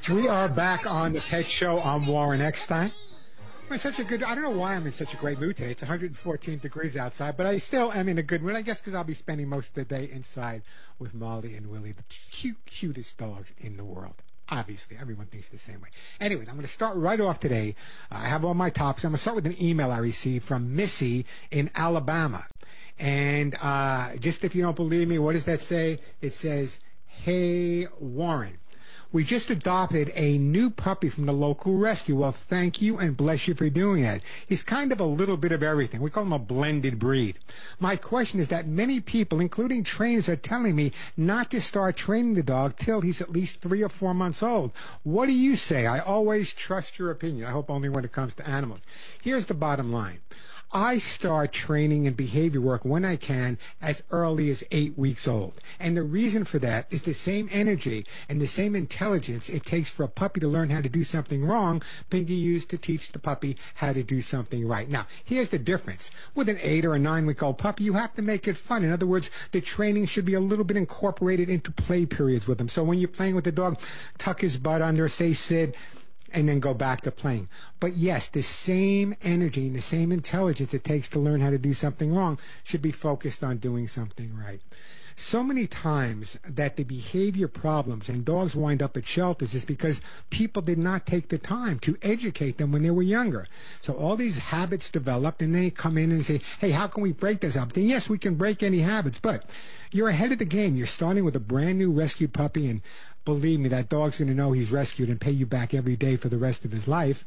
We are back on the Pet Show. I'm Warren Eckstein. I don't know why I'm in such a great mood today. It's 114 degrees outside, but I still am in a good mood. I guess because I'll be spending most of the day inside with Molly and Willie, the cutest dogs in the world. Obviously, everyone thinks the same way. Anyway, I'm going to start right off today. I have all my topics. I'm going to start with an email I received from Missy in Alabama. And just if you don't believe me, what does that say? It says, "Hey, Warren. We just adopted a new puppy from the local rescue. Well, thank you and bless you for doing that. He's kind of a little bit of everything. We call him a blended breed. My question is that many people, including trainers, are telling me not to start training the dog till he's at least 3 or 4 months old. What do you say? I always trust your opinion. I hope only when it comes to animals." Here's the bottom line. I start training and behavior work when I can as early as 8 weeks old. And the reason for that is the same energy and the same intelligence it takes for a puppy to learn how to do something wrong can be used to teach the puppy how to do something right. Now, here's the difference. With an 8 or a 9-week-old puppy, you have to make it fun. In other words, the training should be a little bit incorporated into play periods with him. So when you're playing with the dog, tuck his butt under, say sit, and then go back to playing. But yes, the same energy and the same intelligence it takes to learn how to do something wrong should be focused on doing something right. So many times that the behavior problems and dogs wind up at shelters is because people did not take the time to educate them when they were younger. So all these habits developed, and they come in and say, "Hey, how can we break this habit?" And yes, we can break any habits, but you're ahead of the game. You're starting with a brand new rescue puppy, and believe me, that dog's going to know he's rescued and pay you back every day for the rest of his life.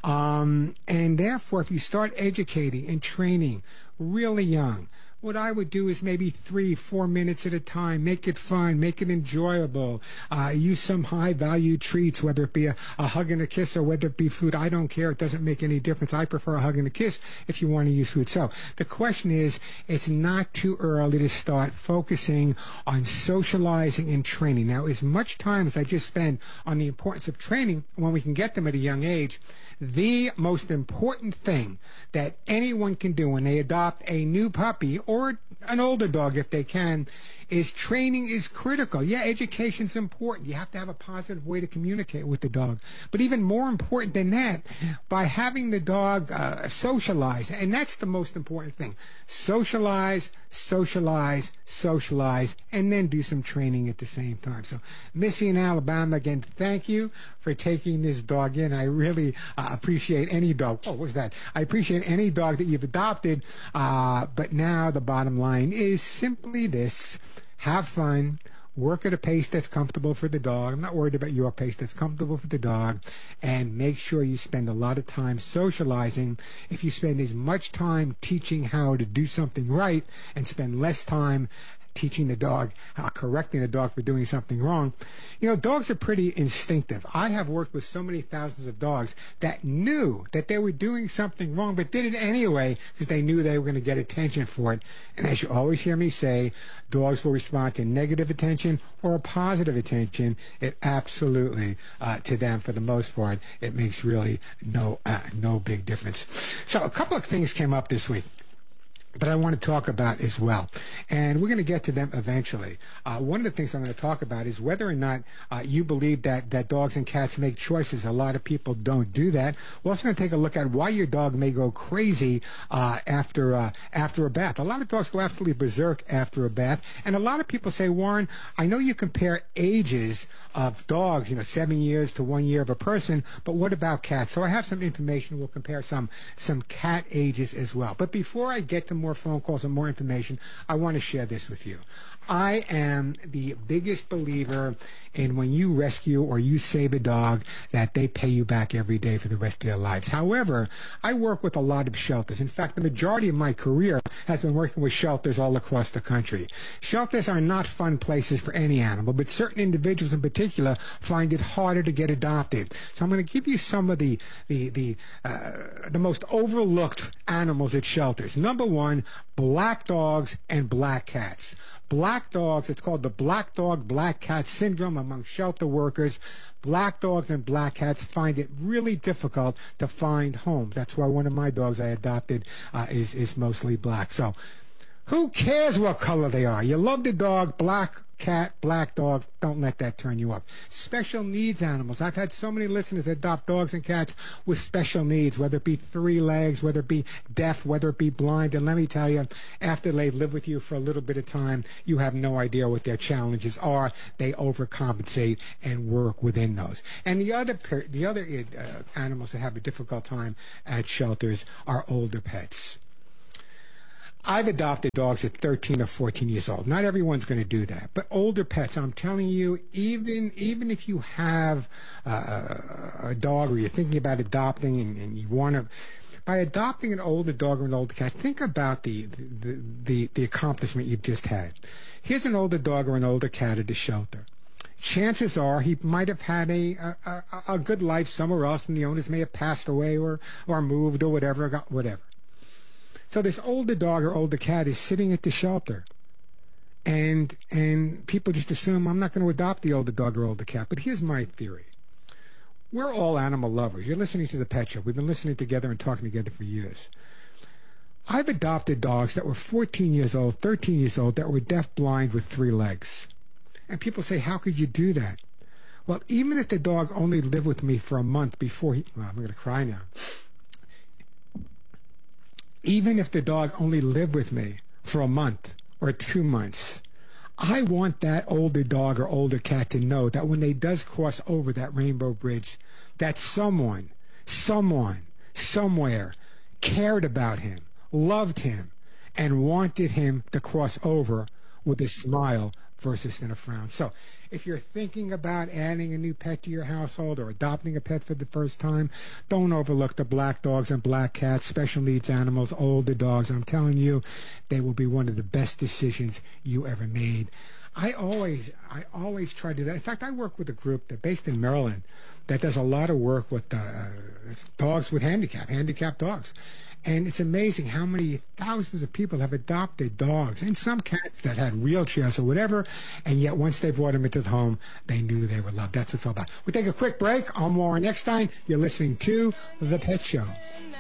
And therefore, if you start educating and training really young, what I would do is maybe 3-4 minutes at a time. Make it fun. Make it enjoyable. Use some high-value treats, whether it be a hug and a kiss or whether it be food. I don't care. It doesn't make any difference. I prefer a hug and a kiss if you want to use food. So the question is, it's not too early to start focusing on socializing and training. Now, as much time as I just spend on the importance of training when we can get them at a young age, the most important thing that anyone can do when they adopt a new puppy or an older dog if they can is training is critical. Yeah, education's important. You have to have a positive way to communicate with the dog. But even more important than that, by having the dog socialize, and that's the most important thing. Socialize, socialize, socialize, and then do some training at the same time. So, Missy in Alabama, again, thank you for taking this dog in. I really appreciate any dog. Oh, what was that? I appreciate any dog that you've adopted. But now the bottom line is simply this. Have fun. Work at a pace that's comfortable for the dog. I'm not worried about your pace that's comfortable for the dog. And make sure you spend a lot of time socializing. If you spend as much time teaching how to do something right and spend less time teaching the dog, correcting the dog for doing something wrong. You know, dogs are pretty instinctive. I have worked with so many thousands of dogs that knew that they were doing something wrong, but did it anyway because they knew they were going to get attention for it. And as you always hear me say, dogs will respond to negative attention or positive attention. It absolutely, to them for the most part, it makes really no big difference. So a couple of things came up this week that I want to talk about as well. And we're going to get to them eventually. One of the things I'm going to talk about is whether or not you believe that dogs and cats make choices. A lot of people don't do that. We're also going to take a look at why your dog may go crazy after a bath. A lot of dogs go absolutely berserk after a bath. And a lot of people say, Warren, I know you compare ages of dogs, 7 years to 1 year of a person, but what about cats? So I have some information. We'll compare some cat ages as well. But before I get to more phone calls and more information, I want to share this with you. I am the biggest believer in when you rescue or you save a dog that they pay you back every day for the rest of their lives. However, I work with a lot of shelters. In fact, the majority of my career has been working with shelters all across the country. Shelters are not fun places for any animal, but certain individuals in particular find it harder to get adopted. So I'm going to give you some of the most overlooked animals at shelters. Number one, black dogs and black cats. Black dogs, it's called the black dog, black cat syndrome among shelter workers. Black dogs and black cats find it really difficult to find homes. That's why one of my dogs I adopted is mostly black. So who cares what color they are? You love the dog, black cat, black dog, don't let that turn you off. Special needs animals. I've had so many listeners adopt dogs and cats with special needs, whether it be 3 legs, whether it be deaf, whether it be blind. And let me tell you, after they live with you for a little bit of time, you have no idea what their challenges are. They overcompensate and work within those. And the other animals that have a difficult time at shelters are older pets. I've adopted dogs at 13 or 14 years old. Not everyone's going to do that. But older pets, I'm telling you, even if you have a dog or you're thinking about adopting and you want to, by adopting an older dog or an older cat, think about the accomplishment you've just had. Here's an older dog or an older cat at a shelter. Chances are he might have had a good life somewhere else, and the owners may have passed away or moved or whatever. So this older dog or older cat is sitting at the shelter, and people just assume I'm not going to adopt the older dog or older cat. But here's my theory. We're all animal lovers. You're listening to The Pet Show. We've been listening together and talking together for years. I've adopted dogs that were 14 years old, 13 years old, that were deaf-blind with 3 legs. And people say, how could you do that? Well, even if the dog only lived with me for a month before well, I'm going to cry now. Even if the dog only lived with me for a month or 2 months, I want that older dog or older cat to know that when they does cross over that rainbow bridge, that someone, somewhere cared about him, loved him, and wanted him to cross over with a smile versus in a frown. So if you're thinking about adding a new pet to your household or adopting a pet for the first time, don't overlook the black dogs and black cats, special needs animals, older dogs. I'm telling you, they will be one of the best decisions you ever made. I always try to do that. In fact, I work with a group that's based in Maryland that does a lot of work with dogs with handicapped dogs. And it's amazing how many thousands of people have adopted dogs and some cats that had wheelchairs or whatever, and yet once they brought them into the home, they knew they were loved. That's what it's all about. We'll take a quick break. I'm Warren Eckstein. You're listening to The Pet Show.